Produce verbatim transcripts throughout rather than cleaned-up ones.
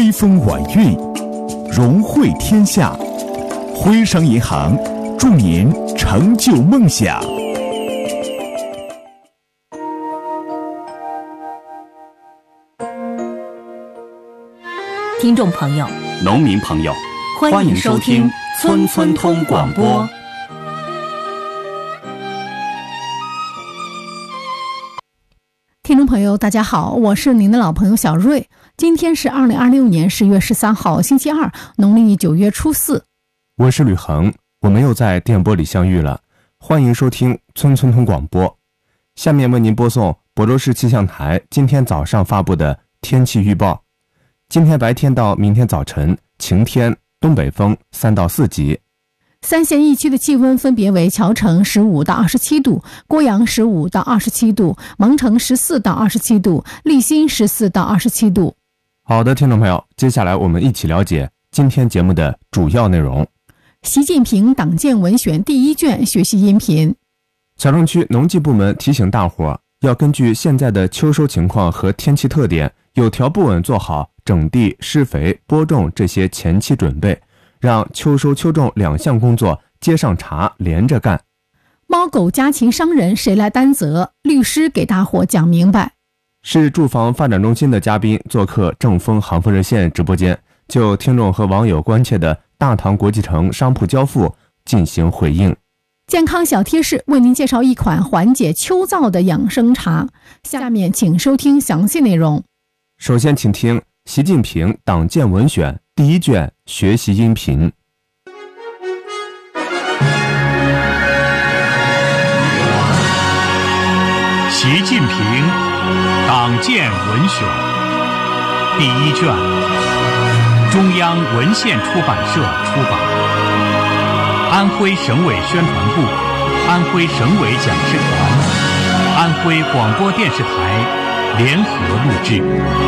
威风晚运，荣惠天下。徽商银行祝您成就梦想。 听众朋友， 农民朋友， 欢迎收听村村通广播。 听众朋友大家好，我是您的老朋友小瑞。今天是二零二六年十月十三号星期二，农历九月初四。 我是吕恒，我们又在电波里相遇了，欢迎收听村村通广播。下面为您播送亳州市气象台今天早上发布的天气预报。今天白天到明天早晨晴天，东北风三到四级。 三县一区的气温分别为谯城十五到二十七度，郭阳十五到二十七度，蒙城十四到二十七度，利辛十四到二十七度。 好的，听众朋友，接下来我们一起了解今天节目的主要内容。 习近平党建文选第一卷学习音频。 小城区农技部门提醒大伙要根据现在的秋收情况和天气特点，有条不紊做好整地、施肥、播种这些前期准备，让秋收秋种两项工作接上茬连着干。 猫狗家禽伤人谁来担责？律师给大伙讲明白。 市住房发展中心的嘉宾做客正风杭丰热线直播间，就听众和网友关切的大唐国际城商铺交付进行回应。 健康小贴士为您介绍一款缓解秋燥的养生茶，下面请收听详细内容。 首先请听习近平党建文选第一卷学习音频。 习近平党建文选第一卷，中央文献出版社出版，安徽省委宣传部、安徽省委讲师团、安徽广播电视台联合录制。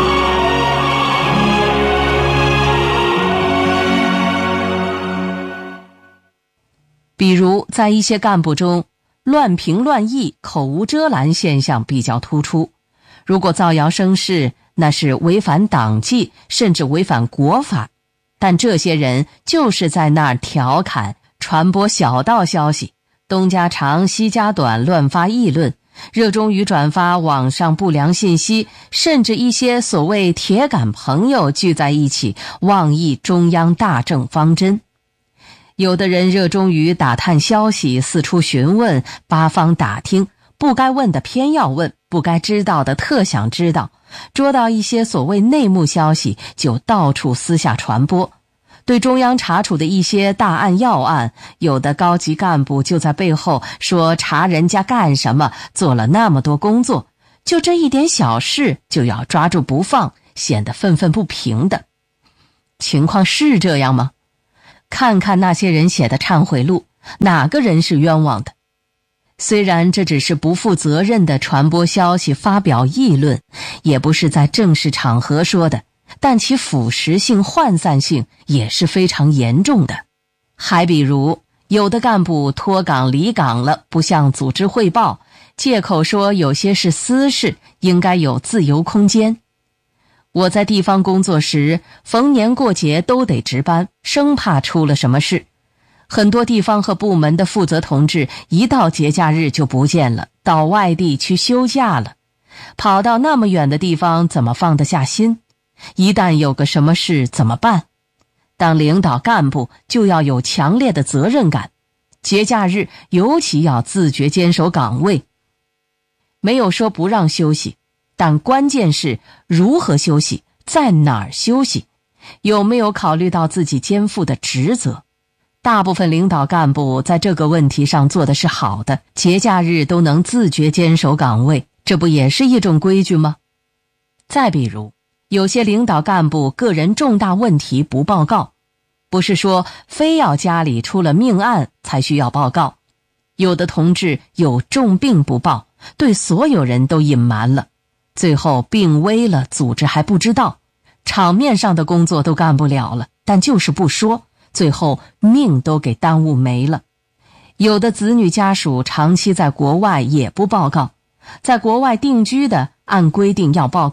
比如在一些干部中，乱评乱议、口无遮拦现象比较突出。如果造谣生事，那是违反党纪，甚至违反国法。但这些人就是在那儿调侃、传播小道消息，东家长西家短，乱发议论，热衷于转发网上不良信息，甚至一些所谓铁杆朋友聚在一起妄议中央大政方针。有的人热衷于打探消息，四处询问，八方打听，不该问的偏要问，不该知道的特想知道，捉到一些所谓内幕消息就到处私下传播。对中央查处的一些大案要案，有的高级干部就在背后说查人家干什么，做了那么多工作，就这一点小事就要抓住不放，显得愤愤不平的。情况是这样吗？看看那些人写的忏悔录，哪个人是冤枉的？虽然这只是不负责任的传播消息、发表议论，也不是在正式场合说的，但其腐蚀性、涣散性也是非常严重的。还比如，有的干部脱岗离岗了，不向组织汇报，借口说有些是私事，应该有自由空间。我在地方工作时，逢年过节都得值班，生怕出了什么事。很多地方和部门的负责同志一到节假日就不见了，到外地去休假了。跑到那么远的地方怎么放得下心？一旦有个什么事怎么办？当领导干部就要有强烈的责任感，节假日尤其要自觉坚守岗位。没有说不让休息，但关键是如何休息，在哪儿休息，有没有考虑到自己肩负的职责。大部分领导干部在这个问题上做的是好的，节假日都能自觉坚守岗位，这不也是一种规矩吗？再比如，有些领导干部个人重大问题不报告，不是说非要家里出了命案才需要报告。有的同志有重病不报，对所有人都隐瞒了，最后病危了，组织还不知道，场面上的工作都干不了了，但就是不说，最后命都给耽误没了。有的子女家属长期在国外也不报告，在国外定居的按规定要报告，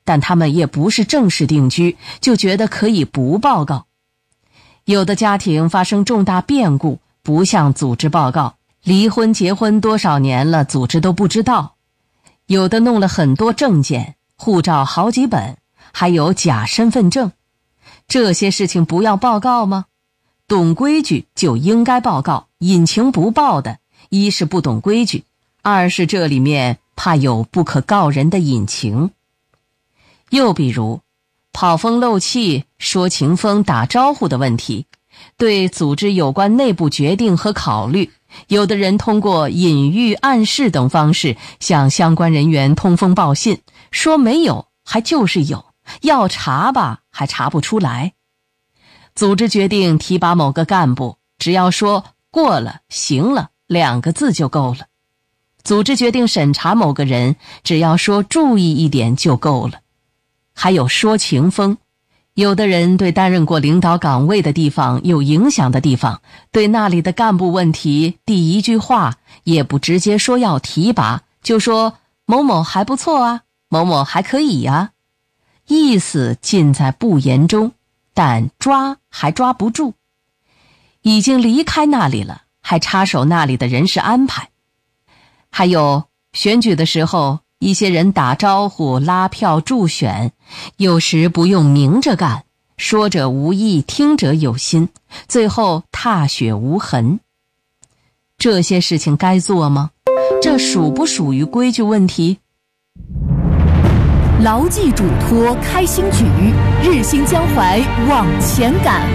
但他们也不是正式定居，就觉得可以不报告。有的家庭发生重大变故，不向组织报告，离婚结婚多少年了，组织都不知道。有的弄了很多证件，护照好几本，还有假身份证。这些事情不要报告吗？懂规矩就应该报告，隐情不报的，一是不懂规矩，二是这里面怕有不可告人的隐情。又比如跑风漏气、说情风、打招呼的问题，对组织有关内部决定和考虑，有的人通过隐喻、暗示等方式向相关人员通风报信，说没有还就是有，要查吧还查不出来。组织决定提拔某个干部，只要说过了、行了两个字就够了。组织决定审查某个人，只要说注意一点就够了。还有说情风，有的人对担任过领导岗位的地方有影响的地方，对那里的干部问题，第一句话也不直接说要提拔，就说某某还不错啊，某某还可以啊，意思尽在不言中，但抓还抓不住。已经离开那里了，还插手那里的人事安排。还有选举的时候，一些人打招呼、拉票、助选，有时不用明着干，说者无意，听者有心，最后踏雪无痕。这些事情该做吗？这属不属于规矩问题？ 牢记嘱托开新举，日兴江淮往前赶。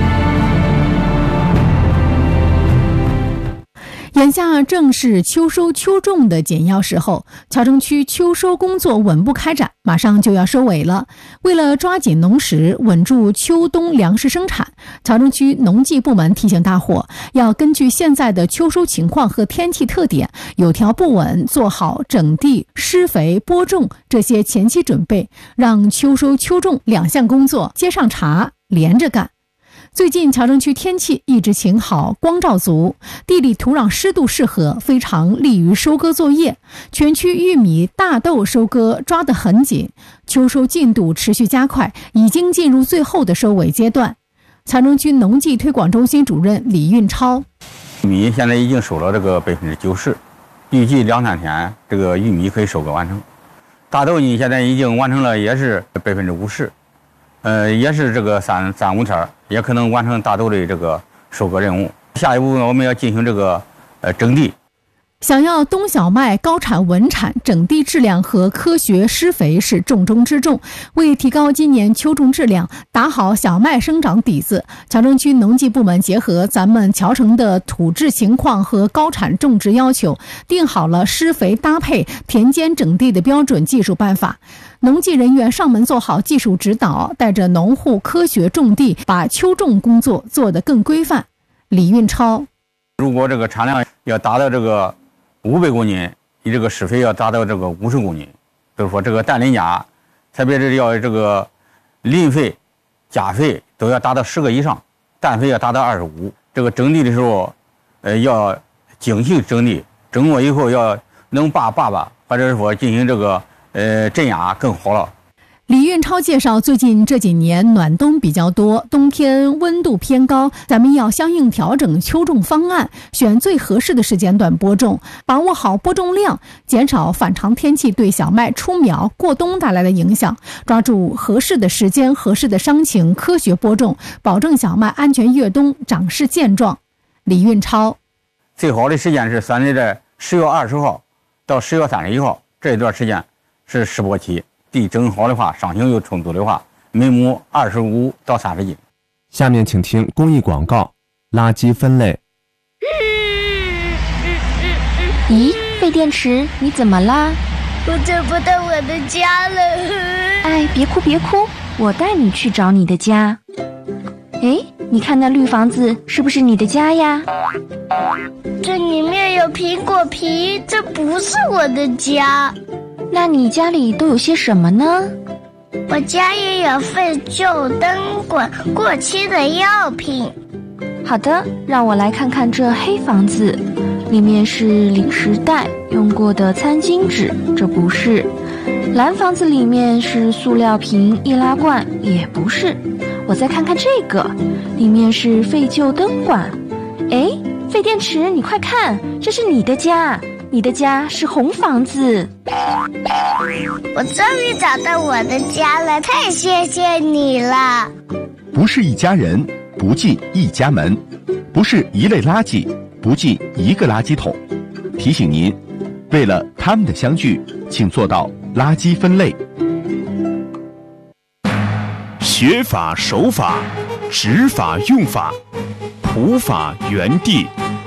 眼下正是秋收秋种的紧要时候，桥城区秋收工作稳步开展，马上就要收尾了。为了抓紧农时，稳住秋冬粮食生产，桥城区农技部门提醒大伙，要根据现在的秋收情况和天气特点，有条不紊做好整地、施肥、播种这些前期准备，让秋收秋种两项工作接上茬，连着干。最近桥城区天气一直晴好，光照足，地里土壤湿度适合，非常利于收割作业。全区玉米、大豆收割抓得很紧，秋收进度持续加快，已经进入最后的收尾阶段。桥城区农技推广中心主任李运超： 玉米现在已经收了这个百分之九十，预计两三天这个玉米可以收割完成。大豆呢，现在已经完成了，也是百分之五十。呃，也是这个三三五天也可能完成大豆的这个收割任务。下一步我们要进行这个呃整地。 想要冬小麦高产稳产，整地质量和科学施肥是重中之重。为提高今年秋种质量，打好小麦生长底子，桥城区农技部门结合咱们桥城的土质情况和高产种植要求，定好了施肥搭配、田间整地的标准技术办法。农技人员上门做好技术指导，带着农户科学种地，把秋种工作做得更规范。李运超： 如果这个产量要达到这个五百公斤，你这个施肥要达到这个五十公斤，就是说这个氮磷钾，特别是要这个磷肥、钾肥都要达到十个以上，氮肥要达到二十五。这个整地的时候，呃，要精细整地，整过以后要能拔拔拔，或者是说进行这个呃镇压更好了。 李运超介绍，最近这几年暖冬比较多，冬天温度偏高，咱们要相应调整秋种方案，选最合适的时间段播种，把握好播种量，减少反常天气对小麦出苗过冬带来的影响，抓住合适的时间、合适的伤情，科学播种，保证小麦安全越冬，长势健壮。李运超： 最好的时间是算在十月二十号到十月三十一号这一段时间是试播期。地整好的话，伤情又充足的话，每亩二十五到三十斤。 下面请听公益广告：垃圾分类。 咦，废电池，你怎么啦？ 我找不到我的家了。 哎，别哭别哭，我带你去找你的家。哎，你看那绿房子是不是你的家呀？ 这里面有苹果皮，这不是我的家。 那你家里都有些什么呢？ 我家也有废旧灯管、过期的药品。 好的，让我来看看这黑房子，里面是零食袋、用过的餐巾纸，这不是； 蓝房子里面是塑料瓶、易拉罐，也不是。我再看看这个，里面是废旧灯管。哎，废电池，你快看，这是你的家，你的家是红房子。 我终于找到我的家了，太谢谢你了。 不是一家人，不进一家门；不是一类垃圾，不进一个垃圾桶。提醒您，为了他们的相聚，请做到垃圾分类。学法守法，执法用法，普法原地。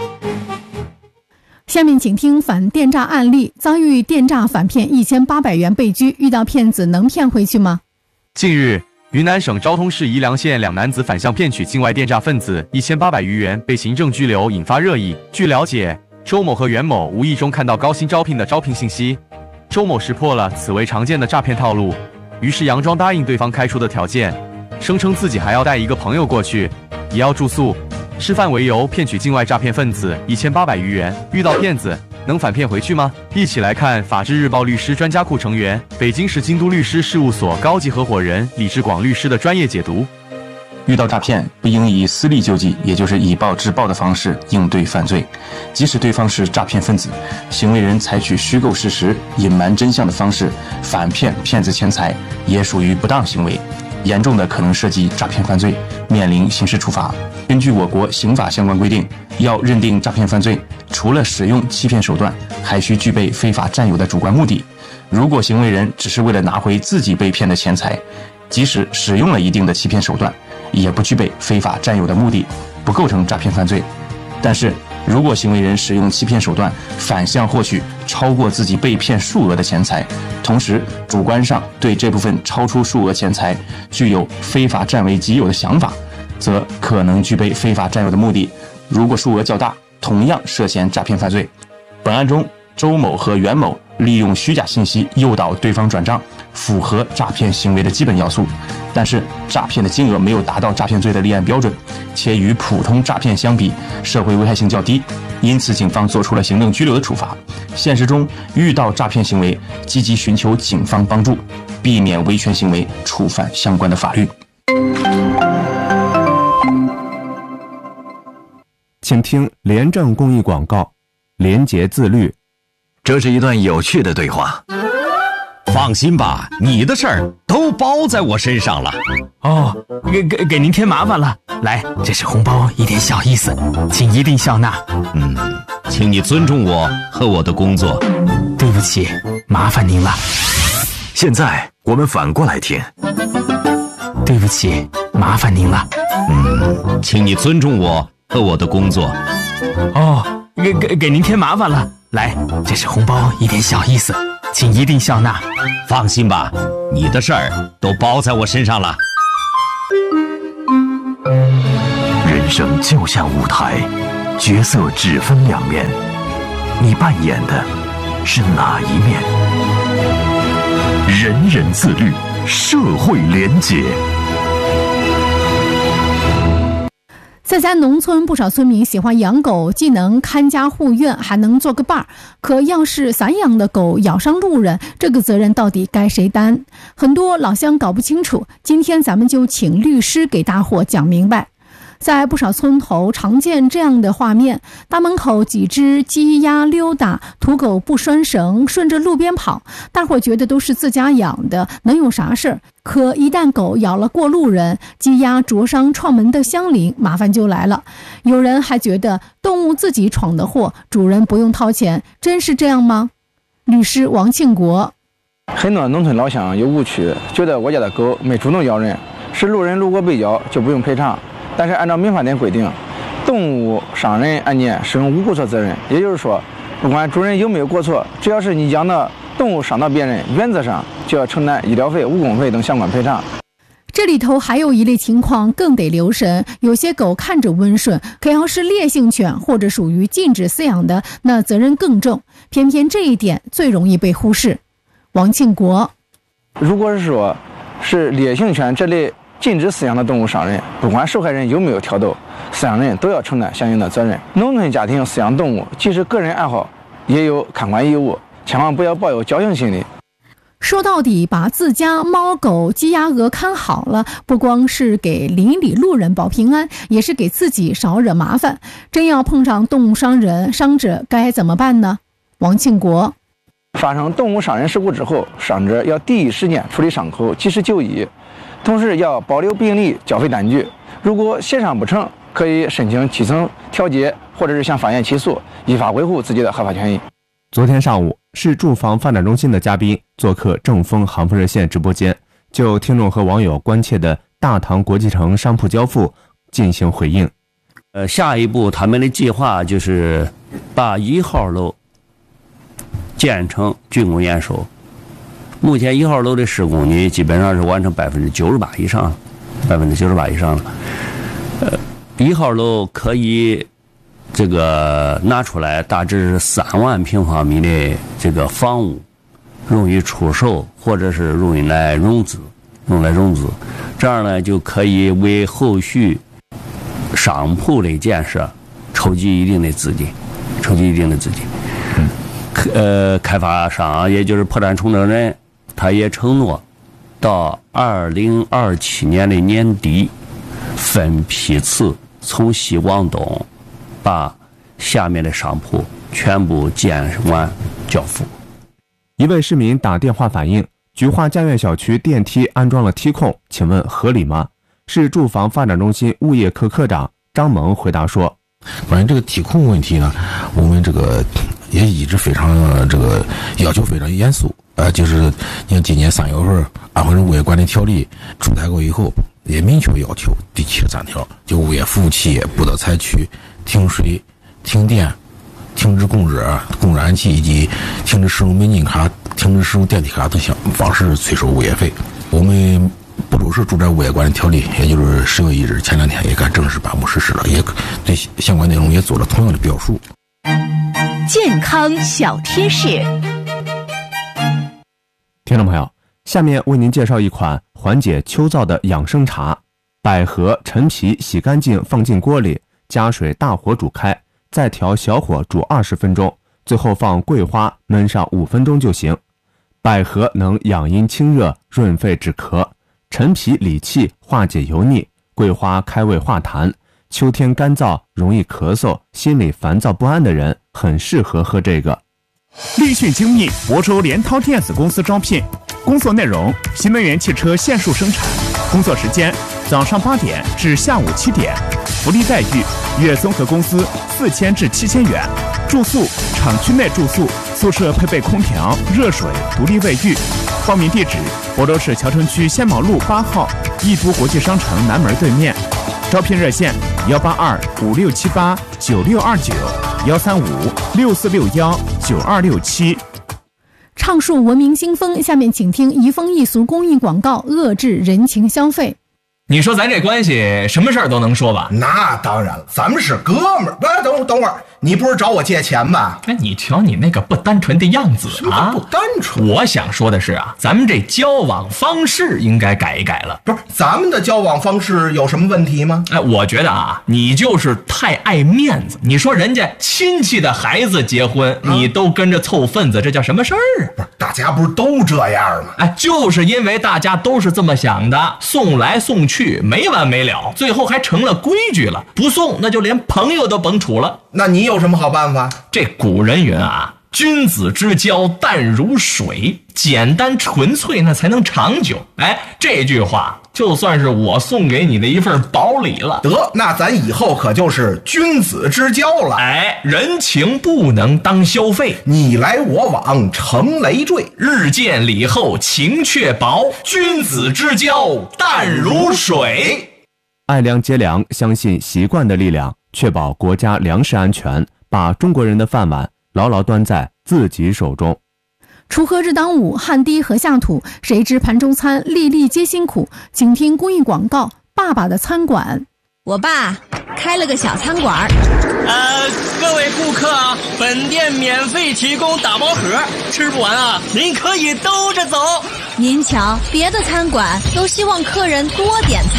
下面请听反电诈案例：遭遇电诈反骗一千八百元被拘，遇到骗子能骗回去吗？ 近日，云南省昭通市宜良县两男子反向骗取境外电诈分子一千八百余元，被行政拘留，引发热议。据了解，周某和袁某无意中看到高薪招聘的招聘信息，周某识破了此为常见的诈骗套路，于是佯装答应对方开出的条件，声称自己还要带一个朋友过去，也要住宿，示范为由骗取境外诈骗分子一千八百余元。遇到骗子能反骗回去吗？一起来看法制日报律师专家库成员、北京市京都律师事务所高级合伙人李志广律师的专业解读。 遇到诈骗，不应以私利救济，也就是以暴制暴的方式应对犯罪。即使对方是诈骗分子，行为人采取虚构事实、隐瞒真相的方式反骗骗子钱财，也属于不当行为，严重的可能涉及诈骗犯罪，面临刑事处罚。根据我国刑法相关规定，要认定诈骗犯罪，除了使用欺骗手段，还需具备非法占有的主观目的。如果行为人只是为了拿回自己被骗的钱财，即使使用了一定的欺骗手段，也不具备非法占有的目的，不构成诈骗犯罪。但是，如果行为人使用欺骗手段反向获取超过自己被骗数额的钱财，同时主观上对这部分超出数额钱财具有非法占为己有的想法，则可能具备非法占有的目的。如果数额较大，同样涉嫌诈骗犯罪。本案中，周某和袁某利用虚假信息诱导对方转账，符合诈骗行为的基本要素，但是诈骗的金额没有达到诈骗罪的立案标准，且与普通诈骗相比，社会危害性较低，因此警方作出了行政拘留的处罚。现实中遇到诈骗行为，积极寻求警方帮助，避免维权行为触犯相关的法律。 请听廉政公益广告，廉洁自律。 这是一段有趣的对话。放心吧，你的事儿都包在我身上了。 哦，给给给您添麻烦了。来，这是红包，一点小意思，请一定笑纳。 嗯，请你尊重我和我的工作。 对不起，麻烦您了。 现在我们反过来听。 对不起，麻烦您了。 嗯，请你尊重我和我的工作。 哦，给给给您添麻烦了。来，这是红包，一点小意思，请一定笑纳。 放心吧，你的事儿都包在我身上了。 人生就像舞台，角色只分两面，你扮演的是哪一面？人人自律，社会廉洁。 在咱农村，不少村民喜欢养狗，既能看家护院，还能做个伴儿。可要是散养的狗咬伤路人，这个责任到底该谁担？很多老乡搞不清楚。今天咱们就请律师给大伙讲明白。在不少村头常见这样的画面，大门口几只鸡鸭溜达，土狗不拴绳，顺着路边跑，大伙觉得都是自家养的，能有啥事儿？可一旦狗咬了过路人，鸡鸭灼伤串门的相邻，麻烦就来了。有人还觉得动物自己闯的祸，主人不用掏钱，真是这样吗？律师王庆国。 很多农村老乡有误区，觉得我家的狗没主动咬人，是路人路过被咬就不用赔偿。但是按照民法典规定，动物伤人案件适用无过错责任，也就是说，不管主人有没有过错，只要是你养的动物伤到别人，原则上就要承担医疗费、误工费等相关赔偿。 这里头还有一类情况更得留神，有些狗看着温顺，可要是烈性犬或者属于禁止饲养的，那责任更重，偏偏这一点最容易被忽视。王庆国， 如果是说是烈性犬这类禁止饲养的动物伤人，不管受害人有没有挑逗，饲养人都要承担相应的责任。农村家庭饲养动物，即使个人爱好，也有看管义务，千万不要抱有侥幸心理。 说到底，把自家猫狗鸡鸭鹅看好了，不光是给邻里路人保平安，也是给自己少惹麻烦。真要碰上动物伤人伤者该怎么办呢？王庆国， 发生动物伤人事故之后，伤者要第一时间处理伤口，及时就医，同时要保留病历、缴费单据。如果协商不成，可以申请基层调解，或者是向法院起诉，依法维护自己的合法权益。 昨天上午，市住房发展中心的嘉宾做客正风杭丰热线直播间，就听众和网友关切的大唐国际城商铺交付进行回应。 呃，下一步他们的计划就是把一号楼建成竣工验收。目前一号楼的施工呢，基本上是完成百分之九十八以上了，百分之九十八以上了。呃，一号楼可以这个拿出来，大致是三万平方米的这个房屋，容易出售或者是容易来融资，用来融资，这样呢就可以为后续商铺的建设筹集一定的资金，筹集一定的资金。呃，开发商也就是破产重整人，他也承诺到二零二七年的年底，分批次从西往东把下面的商铺全部建完交付。 一位市民打电话反映，菊花家苑小区电梯安装了梯控，请问合理吗？市住房发展中心物业科科长张萌回答说， 关于这个梯控问题呢，我们这个也一直非常这个要求非常严肃。呃，就是你看今年三月份安徽省物业管理条例出台过以后，也明确要求第七十三条，就物业服务企业不得采取停水、停电、停止供热、供燃气以及停止使用门禁卡、停止使用电梯卡等项方式催收物业费。我们亳州市住宅物业管理条例，也就是十月一日前两天也该正式颁布实施了，也对相关内容也做了同样的表述。 健康小贴士。 听众朋友，下面为您介绍一款缓解秋燥的养生茶。百合、陈皮洗干净放进锅里，加水大火煮开，再调小火煮二十分钟，最后放桂花焖上五分钟就行。百合能养阴清热、润肺止咳，陈皮理气化解油腻，桂花开胃化痰。秋天干燥容易咳嗽，心里烦躁不安的人很适合喝这个。 立讯精密亳州联涛电子公司招聘，工作内容：新能源汽车线束生产，工作时间早上八点至下午七点，福利待遇：月综合工资四千至七千元，住宿厂区内住宿，宿舍配备空调、热水、独立卫浴。报名地址：亳州市谯城区仙毛路八号易都国际商城南门对面。招聘热线：幺八二五六七八九六二九，幺三五六四六幺九二六七。 畅述文明新风，下面请听移风易俗公益广告，遏制人情消费。 你说咱这关系什么事儿都能说吧？ 那当然了，咱们是哥们儿。哎，等会儿等会儿，你不是找我借钱吧？ 哎，你瞧你那个不单纯的样子啊！ 不单纯。 我想说的是啊，咱们这交往方式应该改一改了。 不是，咱们的交往方式有什么问题吗？ 哎，我觉得啊，你就是太爱面子。你说人家亲戚的孩子结婚，嗯、你都跟着凑份子，这叫什么事儿啊？ 不是，大家不是都这样吗？ 哎，就是因为大家都是这么想的，送来送去。没完没了，最后还成了规矩了，不送那就连朋友都甭处了。 那你有什么好办法？ 这古人云啊，君子之交淡如水，简单纯粹那才能长久。哎，这句话就算是我送给你的一份薄礼了。 得，那咱以后可就是君子之交了。 哎，人情不能当消费， 你来我往成累赘， 日见礼后情却薄，君子之交淡如水。 爱粮节粮，相信习惯的力量，确保国家粮食安全，把中国人的饭碗牢牢端在自己手中。 锄禾日当午，汗滴禾下土，谁知盘中餐，粒粒皆辛苦。请听公益广告：爸爸的餐馆。 我爸开了个小餐馆。 呃，各位顾客啊，本店免费提供打包盒，吃不完啊，您可以兜着走。 您瞧，别的餐馆都希望客人多点菜，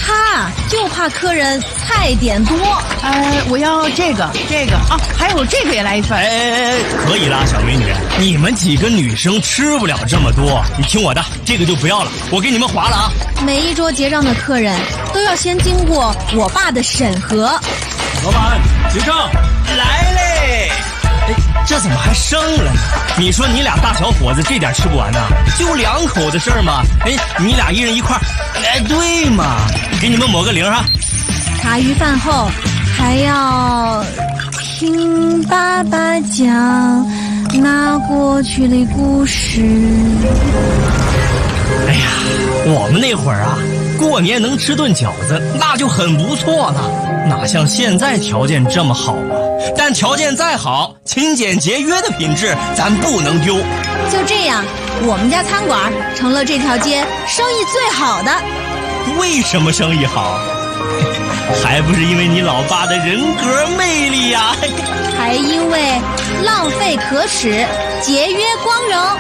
怕，就怕客人菜点多。 呃，我要这个这个啊，还有这个也来一份。 哎哎哎，可以啦，小美女，你们几个女生吃不了这么多，你听我的，这个就不要了，我给你们划了啊。 每一桌结账的客人都要先经过我爸的审核。 老板，结账来嘞！哎，这怎么还剩了呢？你说你俩大小伙子这点吃不完呢？就两口的事儿嘛。哎，你俩一人一块儿。哎，对嘛，给你们抹个零啊。 茶余饭后还要听爸爸讲那过去的故事。 哎呀，我们那会儿啊，过年能吃顿饺子那就很不错了，哪像现在条件这么好啊。但条件再好，勤俭节约的品质咱不能丢。 就这样，我们家餐馆成了这条街生意最好的。 为什么生意好？还不是因为你老爸的人格魅力呀、啊！ 还因为浪费可耻，节约光荣。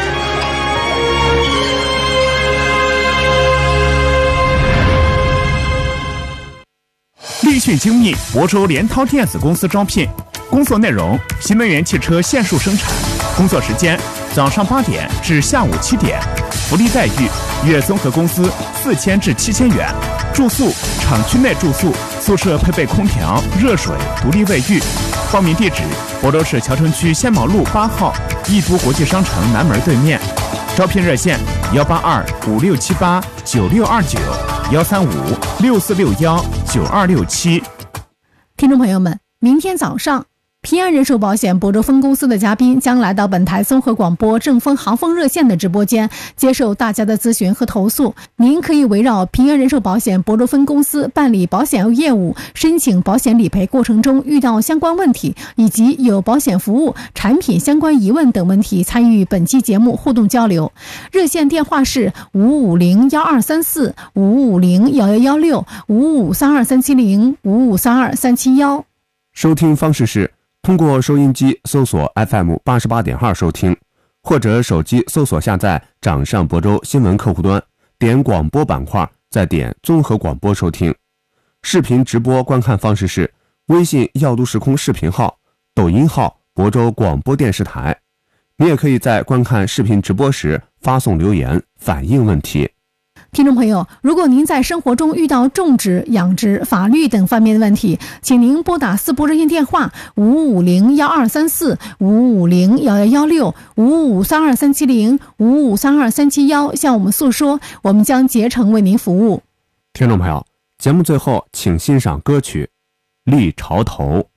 立讯精密亳州联涛电子公司招聘，工作内容：新能源汽车线束生产，工作时间：早上八点至下午七点，福利待遇：月综合工资四千至七千元，住宿厂区内住宿，宿舍配备空调、热水、独立卫浴。报名地址：亳州市谯城区仙毛路八号易都国际商城南门对面。招聘热线：幺八二五六七八九六二九，幺三五六四六幺九二六七。 听众朋友们，明天早上平安人寿保险亳州分公司的嘉宾将来到本台综合广播正风航风热线的直播间，接受大家的咨询和投诉。您可以围绕平安人寿保险亳州分公司办理保险业务、申请保险理赔过程中遇到相关问题，以及有保险服务、产品相关疑问等问题，参与本期节目互动交流。热线电话是五五零幺二三四、五五零幺幺幺六、五五三二三七零、五五三二三七幺。 收听方式是通过收音机搜索 F M 八十八点二收听，或者手机搜索下载掌上亳州新闻客户端，点广播板块，再点综合广播收听。视频直播观看方式是微信耀都时空视频号、抖音号亳州广播电视台。你也可以在观看视频直播时发送留言反映问题。 听众朋友，如果您在生活中遇到种植、养殖、法律等方面的问题，请您拨打四部热线电话五五零幺二三四、五五零幺幺幺六、五五三二三七零、五五三二三七幺向我们诉说，我们将竭诚为您服务。 听众朋友，节目最后请欣赏歌曲《立潮头》。